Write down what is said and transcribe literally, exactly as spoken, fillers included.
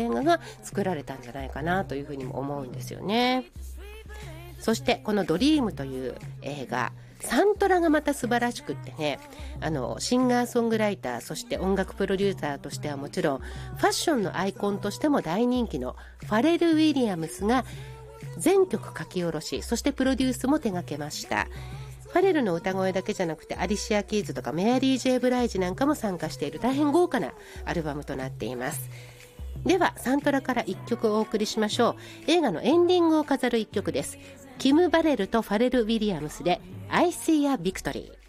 映画が作られたんじゃないかなというふうにも思うんですよね。そしてこのドリームという映画、サントラがまた素晴らしくってね、あのシンガーソングライター、そして音楽プロデューサーとしてはもちろん、ファッションのアイコンとしても大人気のファレル・ウィリアムスが全曲書き下ろし、そしてプロデュースも手掛けました。ファレルの歌声だけじゃなくて、アリシア・キーズとかメアリー・ジェイ・ブライジなんかも参加している大変豪華なアルバムとなっています。ではサントラからいっきょくお送りしましょう。映画のエンディングを飾るいっきょくです。キム・バレルとファレル・ウィリアムスで I See a Victory。